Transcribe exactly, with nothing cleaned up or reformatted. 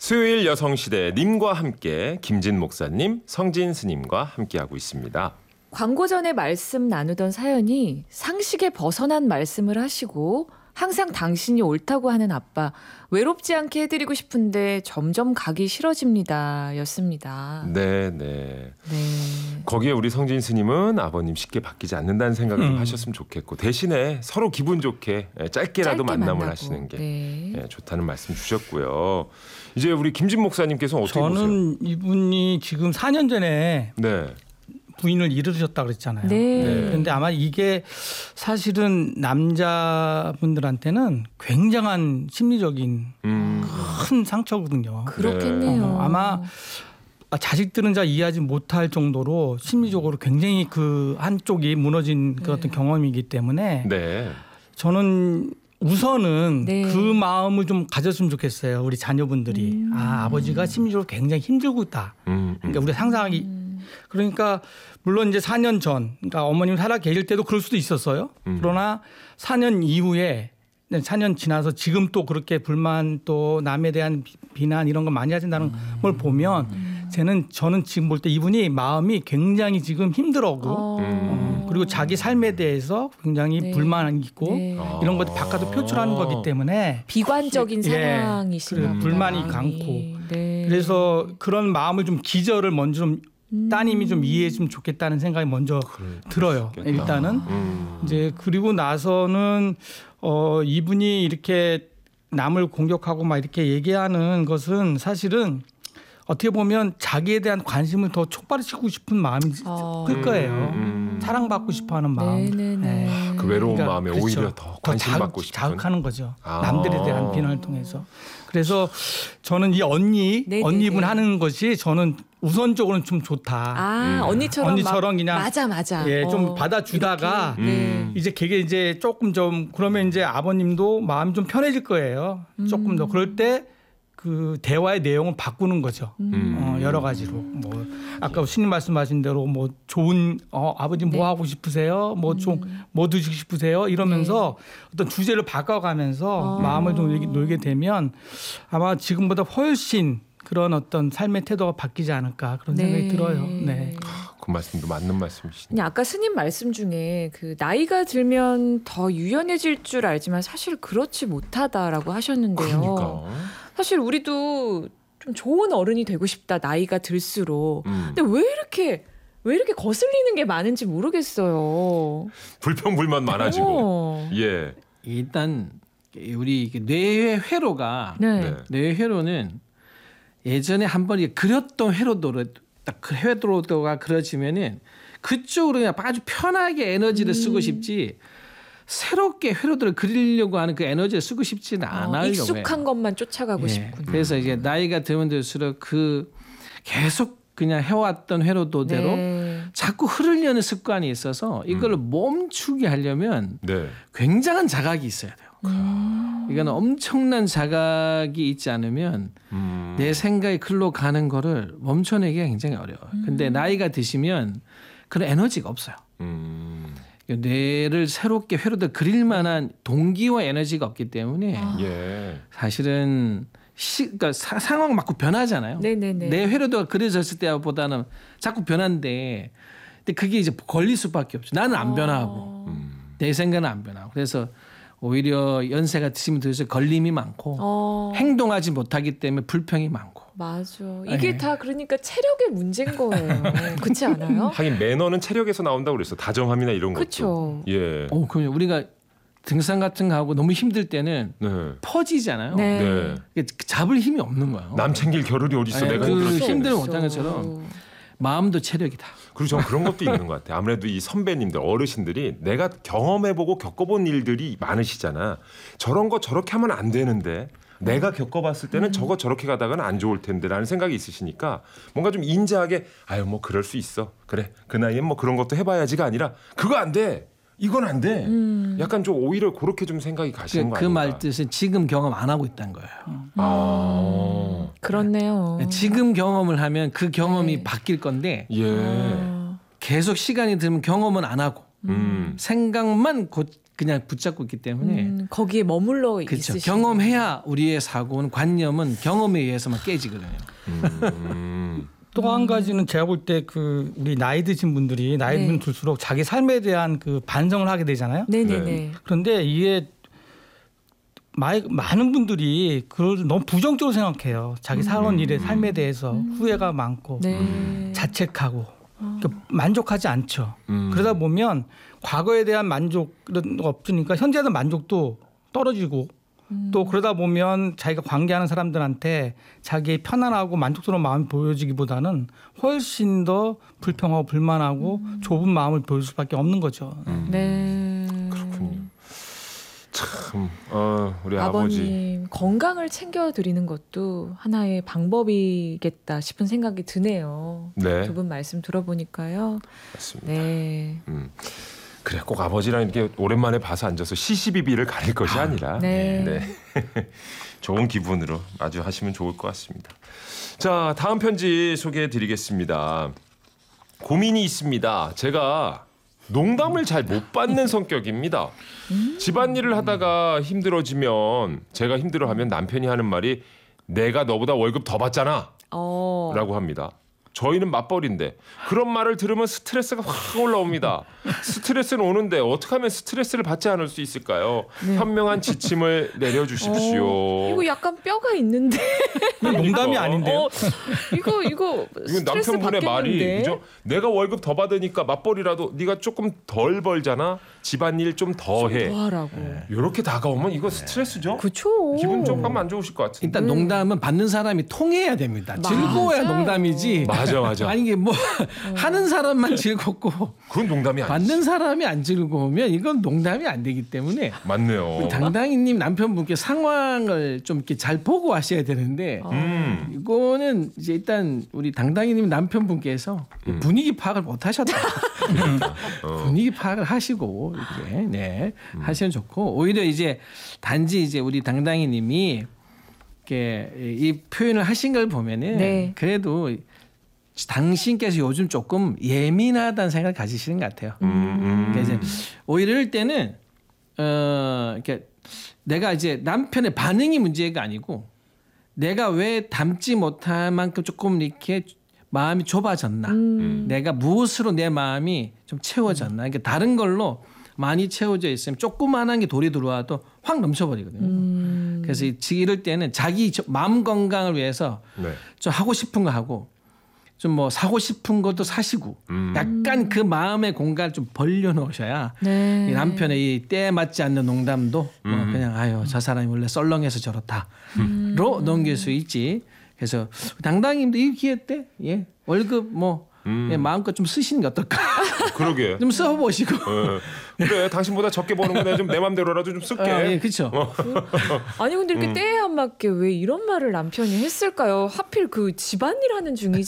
수요일 여성시대 님과 함께 김진 목사님, 성진 스님과 함께하고 있습니다. 광고 전에 말씀 나누던 사연이 상식에 벗어난 말씀을 하시고 항상 당신이 옳다고 하는 아빠 외롭지 않게 해드리고 싶은데 점점 가기 싫어집니다 였습니다. 네네. 네. 거기에 우리 성진 스님은 아버님 쉽게 바뀌지 않는다는 생각을 음. 좀 하셨으면 좋겠고 대신에 서로 기분 좋게 짧게라도 짧게 만남을 만나고. 하시는 게 네. 네, 좋다는 말씀 주셨고요. 이제 우리 김진 목사님께서는 어떻게 저는 보세요? 저는 이분이 지금 사 년 전에 네. 부인을 잃으셨다 그랬잖아요. 네. 그런데 아마 이게 사실은 남자분들한테는 굉장한 심리적인 음. 큰 상처거든요. 그렇겠네요. 어, 아마 자식들은 잘 이해하지 못할 정도로 심리적으로 굉장히 그 한쪽이 무너진 그 어떤 네. 경험이기 때문에 네. 저는 우선은 네. 그 마음을 좀 가졌으면 좋겠어요. 우리 자녀분들이. 음. 아, 아버지가 심리적으로 굉장히 힘들고 있다. 음, 음. 그러니까 우리가 상상하기 음. 그러니까 물론 이제 사 년 전, 그러니까 어머님 살아 계실 때도 그럴 수도 있었어요. 음. 그러나 사 년 이후에 사 년 지나서 지금 또 그렇게 불만 또 남에 대한 비난 이런 거 많이 하신다는 음. 걸 보면 저는 저는 지금 볼 때 이분이 마음이 굉장히 지금 힘들어하고 어. 어, 그리고 자기 삶에 대해서 굉장히 네. 불만이 있고 네. 이런 것들 바깥으로 표출하는 거기 때문에 비관적인 예, 상황이시나 그래, 보다. 불만이 마음이. 강고 네. 그래서 그런 마음을 좀 기저를 먼저 좀 음. 따님이 좀 이해했으면 좋겠다는 생각이 먼저 그래, 들어요. 일단은 음. 이제 그리고 나서는 어 이분이 이렇게 남을 공격하고 막 이렇게 얘기하는 것은 사실은 어떻게 보면 자기에 대한 관심을 더 촉발시키고 싶은 마음이 어. 클 거예요. 음. 사랑받고 싶어하는 마음. 네네네. 네. 그 외로운 그러니까 마음에 그렇죠. 오히려 더 관심 자극, 받고 싶은. 자극하는 거죠. 아. 남들에 대한 비난을 통해서. 그래서 저는 이 언니, 네네네. 언니분 하는 것이 저는 우선적으로는 좀 좋다. 아, 음. 언니처럼, 언니처럼 막 그냥 맞아 맞아. 예, 좀 어, 받아주다가 이렇게. 네. 음. 이제 걔게 이제 조금 좀 그러면 이제 아버님도 마음이 좀 편해질 거예요. 조금 더 그럴 때 그 대화의 내용을 바꾸는 거죠. 음. 어, 여러 가지로 뭐 아까 신님 말씀하신 대로 뭐 좋은 어, 아버지 뭐 네. 하고 싶으세요? 뭐 좀 뭐 드시고 싶으세요? 이러면서 어떤 주제를 바꿔가면서 어. 마음을 좀 놀게, 놀게 되면 아마 지금보다 훨씬 그런 어떤 삶의 태도가 바뀌지 않을까 그런 네. 생각이 들어요. 네. 그 말씀도 맞는 말씀이시네요. 그냥 아까 스님 말씀 중에 그 나이가 들면 더 유연해질 줄 알지만 사실 그렇지 못하다라고 하셨는데요. 그러니까. 사실 우리도 좀 좋은 어른이 되고 싶다 나이가 들수록. 음. 근데 왜 이렇게 왜 이렇게 거슬리는 게 많은지 모르겠어요. 불평불만 많아지고. 어. 예. 일단 우리 뇌의 회로가 네. 네. 뇌의 회로는 예전에 한번 그렸던 회로도를 딱 그 회로도가 그려지면은 그쪽으로 그냥 아주 편하게 에너지를 쓰고 음. 싶지 새롭게 회로도를 그리려고 하는 그 에너지를 쓰고 싶지는 어, 않아요. 익숙한 것만 쫓아가고 예. 싶군요. 그래서 이제 나이가 들면 들수록 그 계속 그냥 해왔던 회로도대로 네. 자꾸 흐르려는 습관이 있어서 이걸 음. 멈추게 하려면 네. 굉장한 자각이 있어야 돼요. 음. 이거는 엄청난 자각이 있지 않으면 음. 내 생각이 글로 가는 거를 멈춰내기가 굉장히 어려워요. 근데 나이가 드시면 그런 에너지가 없어요. 음. 뇌를 새롭게 회로도 그릴 만한 동기와 에너지가 없기 때문에 아. 예. 사실은 시, 그러니까 사, 상황 맞고 변하잖아요. 네네네. 내 회로도가 그려졌을 때보다는 자꾸 변한데 근데 그게 이제 걸릴 수밖에 없죠. 나는 안 변하고 어. 음. 내 생각은 안 변하고 그래서 오히려 연세가 드시면 들수록 걸림이 많고 어. 행동하지 못하기 때문에 불평이 많고. 맞아. 이게 네. 다 그러니까 체력의 문제인 거예요. 그렇지 않아요? 하긴 매너는 체력에서 나온다고 그랬어. 다정함이나 이런 것도. 그쵸. 예. 오, 그럼 우리가 등산 같은 거 하고 너무 힘들 때는 네. 퍼지잖아요. 네. 네. 이게 잡을 힘이 없는 거예요. 남 챙길 겨를이 어디 있어? 네, 내가 그 힘들었을 때는. 힘들어 못한 것처럼 마음도 체력이다. 그리고 저는 그런 것도 있는 것 같아요. 아무래도 이 선배님들, 어르신들이 내가 경험해보고 겪어본 일들이 많으시잖아. 저런 거 저렇게 하면 안 되는데 내가 겪어봤을 때는 음. 저거 저렇게 가다가는 안 좋을 텐데라는 생각이 있으시니까 뭔가 좀 인자하게 아유 뭐 그럴 수 있어. 그래 그 나이엔 뭐 그런 것도 해봐야지가 아니라 그거 안 돼. 이건 안 돼. 음. 약간 좀 오히려 그렇게 좀 생각이 가시는 거 그 아닌가. 말 뜻은 지금 경험 안 하고 있다는 거예요. 아. 그렇네요. 지금 경험을 하면 그 경험이 네. 바뀔 건데 예. 어. 계속 시간이 들면 경험은 안 하고 음. 생각만 곧 그냥 붙잡고 있기 때문에 음, 거기에 머물러 그렇죠. 있으시는 경험해야 우리의 사고는 관념은 경험에 의해서만 깨지거든요. 음. 또 한 가지는 제가 볼 때 그 우리 나이 드신 분들이 나이 네. 들수록 자기 삶에 대한 그 반성을 하게 되잖아요. 네네네. 네. 그런데 이게 마- 많은 분들이 그걸 너무 부정적으로 생각해요. 자기 살아온 일의 삶에 대해서 후회가 많고 네. 자책하고 그러니까 만족하지 않죠. 음. 그러다 보면 과거에 대한 만족은 없으니까 현재에 대한 만족도 떨어지고 또 그러다 보면 자기가 관계하는 사람들한테 자기의 편안하고 만족스러운 마음이 보여지기보다는 훨씬 더 불평하고 불만하고 좁은 마음을 보일 수밖에 없는 거죠. 네. 그렇군요. 참, 어, 우리 아버지. 아버님 건강을 챙겨 드리는 것도 하나의 방법이겠다 싶은 생각이 드네요. 네, 두 분 말씀 들어보니까요. 맞습니다. 네. 음. 그래, 꼭 아버지랑 이렇게 오랜만에 봐서 앉아서 시시비비를 가릴 것이 아니라 네. 네. 좋은 기분으로 아주 하시면 좋을 것 같습니다. 자, 다음 편지 소개해 드리겠습니다. 고민이 있습니다. 제가 농담을 잘 못 받는 성격입니다. 집안일을 하다가 힘들어지면 제가 힘들어하면 남편이 하는 말이 내가 너보다 월급 더 받잖아 어. 라고 합니다. 저희는 맞벌이인데 그런 말을 들으면 스트레스가 확 올라옵니다. 스트레스는 오는데 어떻게 하면 스트레스를 받지 않을 수 있을까요? 네. 현명한 지침을 내려주십시오. 어, 이거 약간 뼈가 있는데. 이건 농담이 아닌데요. 어, 이거 이거 이건 스트레스 남편분의 받겠는데. 말이 그죠? 내가 월급 더 받으니까 맞벌이라도 네가 조금 덜 벌잖아. 집안일 좀 더 해. 뭐 하라고. 이렇게 다가오면 이거 스트레스죠. 그쵸. 기분 조금 안 좋으실 것 같은데. 일단 농담은 받는 사람이 통해야 됩니다. 즐거워야 맞아요. 농담이지. 맞아 맞아. 아니 이게 뭐 하는 사람만 즐겁고 그건 농담이 아니지. 받는 사람이 안 즐거우면 이건 농담이 안 되기 때문에 맞네요. 우리 당당히님 남편분께 상황을 좀 이렇게 잘 보고 하셔야 되는데 음. 이거는 이제 일단 우리 당당히님 남편분께서 음. 분위기 파악을 못 하셨다. 어. 분위기 파악을 하시고 이렇게 네 음. 하시면 좋고 오히려 이제 단지 이제 우리 당당히님이 이렇게 이 표현을 하신 걸 보면은 네. 그래도 당신께서 요즘 조금 예민하다는 생각을 가지시는 것 같아요. 음, 음. 그러니까 이제 오히려 이럴 때는 어 이렇게 내가 이제 남편의 반응이 문제가 아니고 내가 왜 담지 못할 만큼 조금 이렇게 마음이 좁아졌나? 음. 내가 무엇으로 내 마음이 좀 채워졌나? 그러니까 다른 걸로 많이 채워져 있으면 조그만한 게 돌이 들어와도 확 넘쳐버리거든요. 음. 그래서 이- 이럴 때는 자기 저- 마음 건강을 위해서 네. 좀 하고 싶은 거 하고 좀 뭐 사고 싶은 것도 사시고 음. 약간 그 마음의 공간을 좀 벌려놓으셔야 네. 이 남편의 이 때에 맞지 않는 농담도 뭐 음. 그냥 아유 저 사람이 원래 썰렁해서 저렇다로 넘길 수 있지. 그래서 당당님도 이 기회 때 예, 월급 뭐 음. 예, 마음껏 좀 쓰시는 게 어떨까? 그러게. 좀 써보시고. 어. 그래 당신보다 적게 버는 거 내가 좀 내 맘대로라도 좀 쓸게. 아, 예, 그렇죠. 아니 근데 이렇게 음. 때에 안 맞게 왜 이런 말을 남편이 했을까요? 하필 그 집안일 하는 중이지